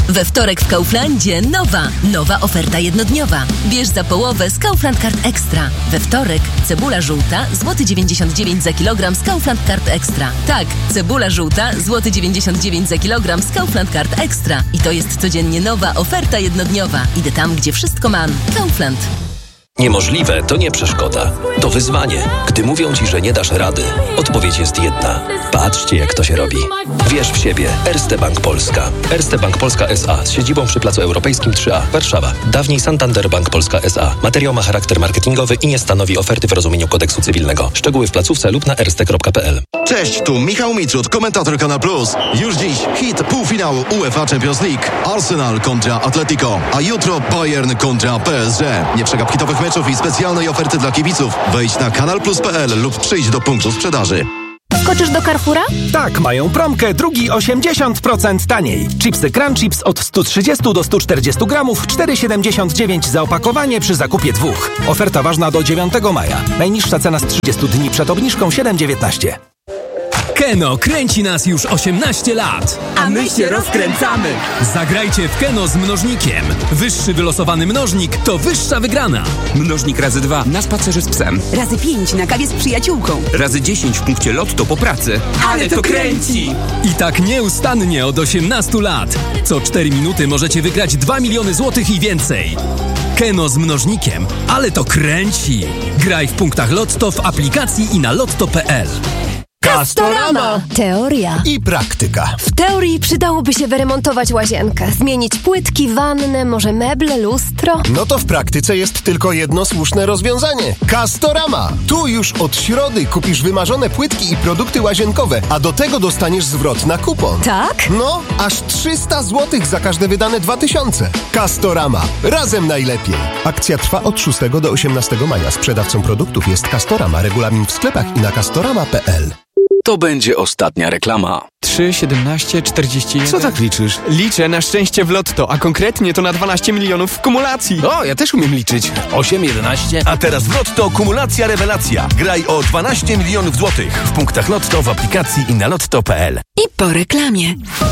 We wtorek w Kauflandzie nowa oferta jednodniowa. Bierz za połowę z Kaufland Card Extra. We wtorek cebula żółta, złoty 99 za kilogram z Kaufland Card Extra. Tak, cebula żółta, złoty 99 za kilogram z Kaufland Card Extra. I to jest codziennie nowa oferta jednodniowa. Idę tam, gdzie wszystko mam. Kaufland. Niemożliwe to nie przeszkoda. To wyzwanie. Gdy mówią Ci, że nie dasz rady, odpowiedź jest jedna. Patrzcie, jak to się robi. Wierz w siebie. Erste Bank Polska. Erste Bank Polska S.A. z siedzibą przy Placu Europejskim 3A, Warszawa. Dawniej Santander Bank Polska S.A. Materiał ma charakter marketingowy i nie stanowi oferty w rozumieniu kodeksu cywilnego. Szczegóły w placówce lub na erste.pl. Cześć, tu Michał Mitrud, komentator Kanal Plus. Już dziś hit półfinału UEFA Champions League. Arsenal kontra Atletico, a jutro Bayern kontra PSG. Nie przegap hitowych meczów i specjalnej oferty dla kibiców. Wejdź na kanalplus.pl lub przyjdź do punktu sprzedaży. Skoczysz do Carrefoura? Tak, mają promkę, drugi 80% taniej. Chipsy Crunch Chips od 130 do 140 gramów, 4,79 za opakowanie przy zakupie 2. Oferta ważna do 9 maja. Najniższa cena z 30 dni przed obniżką 7,19. Keno kręci nas już 18 lat. A my się rozkręcamy. Zagrajcie w Keno z mnożnikiem. Wyższy wylosowany mnożnik to wyższa wygrana. Mnożnik razy 2 na spacerze z psem. Razy 5 na kawie z przyjaciółką. Razy 10 w punkcie Lotto po pracy. Ale to kręci! I tak nieustannie od 18 lat. Co 4 minuty możecie wygrać 2 miliony złotych i więcej. Keno z mnożnikiem. Ale to kręci. Graj w punktach Lotto, w aplikacji i na lotto.pl. Castorama! Teoria I praktyka. W teorii przydałoby się wyremontować łazienkę, zmienić płytki, wannę, może meble, lustro. No to w praktyce jest tylko jedno słuszne rozwiązanie. Castorama! Tu już od środy kupisz wymarzone płytki i produkty łazienkowe, a do tego dostaniesz zwrot na kupon. Tak? No, aż 300 zł za każde wydane 2000. Castorama. Razem najlepiej. Akcja trwa od 6 do 18 maja. Sprzedawcą produktów jest Castorama. Regulamin w sklepach i na castorama.pl. To będzie ostatnia reklama. 3, 17, 41... Co tak liczysz? Liczę na szczęście w Lotto, a konkretnie to na 12 milionów w kumulacji. O, ja też umiem liczyć. 8, 11. A teraz w Lotto kumulacja rewelacja. Graj o 12 milionów złotych. W punktach Lotto, w aplikacji i na lotto.pl. I po reklamie.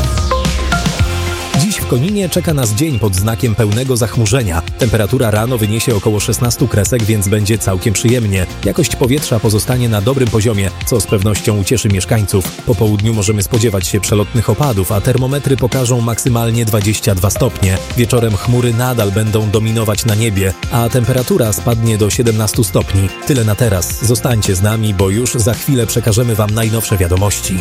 Dziś w Koninie czeka nas dzień pod znakiem pełnego zachmurzenia. Temperatura rano wyniesie około 16 kresek, więc będzie całkiem przyjemnie. Jakość powietrza pozostanie na dobrym poziomie, co z pewnością ucieszy mieszkańców. Po południu możemy spodziewać się przelotnych opadów, a termometry pokażą maksymalnie 22 stopnie. Wieczorem chmury nadal będą dominować na niebie, a temperatura spadnie do 17 stopni. Tyle na teraz. Zostańcie z nami, bo już za chwilę przekażemy Wam najnowsze wiadomości.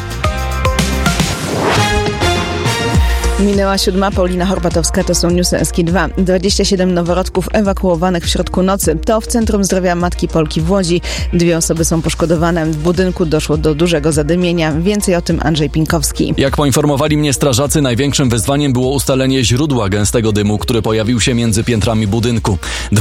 Minęła 7, Paulina Horbatowska, to są newsy SK2. 27 noworodków ewakuowanych w środku nocy. To w Centrum Zdrowia Matki Polki w Łodzi. 2 osoby są poszkodowane. W budynku doszło do dużego zadymienia. Więcej o tym Andrzej Pinkowski. Jak poinformowali mnie strażacy, największym wyzwaniem było ustalenie źródła gęstego dymu, który pojawił się między piętrami budynku.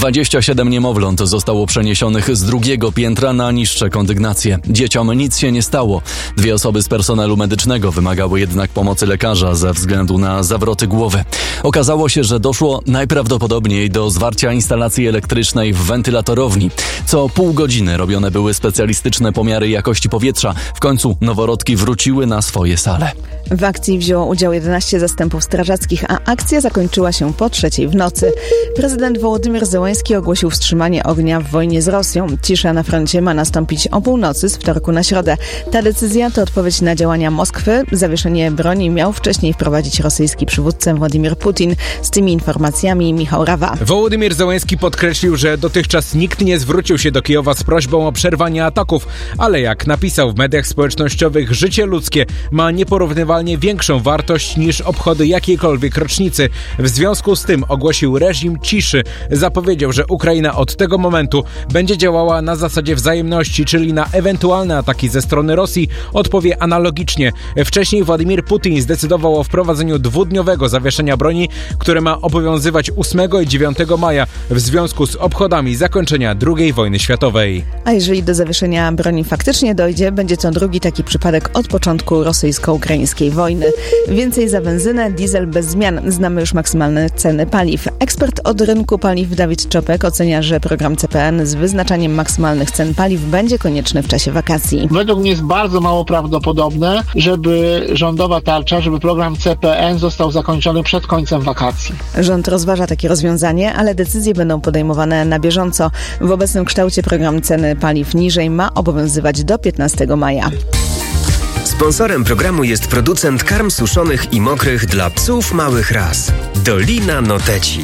27 niemowląt zostało przeniesionych z 2. piętra na niższe kondygnacje. Dzieciom nic się nie stało. 2 osoby z personelu medycznego wymagały jednak pomocy lekarza ze względu na zawroty głowy. Okazało się, że doszło najprawdopodobniej do zwarcia instalacji elektrycznej w wentylatorowni. Co pół godziny robione były specjalistyczne pomiary jakości powietrza. W końcu noworodki wróciły na swoje sale. W akcji wzięło udział 11 zastępów strażackich, a akcja zakończyła się po 3 w nocy. Prezydent Wołodymyr Zełenski ogłosił wstrzymanie ognia w wojnie z Rosją. Cisza na froncie ma nastąpić o północy z wtorku na środę. Ta decyzja to odpowiedź na działania Moskwy. Zawieszenie broni miał wcześniej wprowadzić rosyjski przywódca Władimir Putin. Z tymi informacjami Michał Rawa. Wołodymyr Zełenski podkreślił, że dotychczas nikt nie zwrócił się do Kijowa z prośbą o przerwanie ataków, ale jak napisał w mediach społecznościowych, życie ludzkie ma nieporównywalnie większą wartość niż obchody jakiejkolwiek rocznicy. W związku z tym ogłosił reżim ciszy. Zapowiedział, że Ukraina od tego momentu będzie działała na zasadzie wzajemności, czyli na ewentualne ataki ze strony Rosji odpowie analogicznie. Wcześniej Władimir Putin zdecydował o wprowadzeniu 2-dniowego zawieszenia broni, które ma obowiązywać 8 i 9 maja w związku z obchodami zakończenia II wojny światowej. A jeżeli do zawieszenia broni faktycznie dojdzie, będzie to drugi taki przypadek od początku rosyjsko-ukraińskiej wojny. Więcej za benzynę, diesel bez zmian. Znamy już maksymalne ceny paliw. Ekspert od rynku paliw Dawid Czopek ocenia, że program CPN z wyznaczaniem maksymalnych cen paliw będzie konieczny w czasie wakacji. Według mnie jest bardzo mało prawdopodobne, żeby rządowa tarcza, żeby program CPN ten został zakończony przed końcem wakacji. Rząd rozważa takie rozwiązanie, ale decyzje będą podejmowane na bieżąco. W obecnym kształcie program ceny paliw niżej ma obowiązywać do 15 maja. Sponsorem programu jest producent karm suszonych i mokrych dla psów małych ras. Dolina Noteci.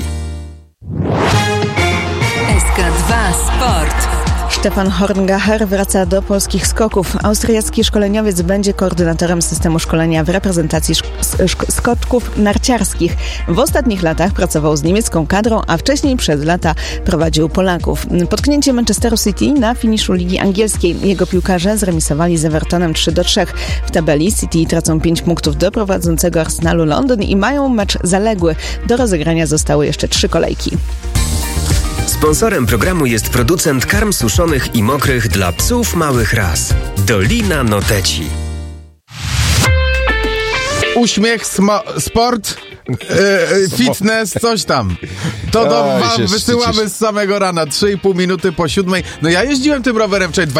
SK2 Sport. Stefan Horngacher wraca do polskich skoków. Austriacki szkoleniowiec będzie koordynatorem systemu szkolenia w reprezentacji skoczków narciarskich. W ostatnich latach pracował z niemiecką kadrą, a wcześniej przez lata prowadził Polaków. Potknięcie Manchesteru City na finiszu Ligi Angielskiej. Jego piłkarze zremisowali z Evertonem 3-3. W tabeli City tracą 5 punktów do prowadzącego Arsenalu Londyn i mają mecz zaległy. Do rozegrania zostały jeszcze 3 kolejki. Sponsorem programu jest producent karm suszonych i mokrych dla psów małych ras. Dolina Noteci. Uśmiech, sport, fitness, coś tam. To wam wysyłamy z samego rana, 3,5 minuty po 7. No ja jeździłem tym rowerem wczoraj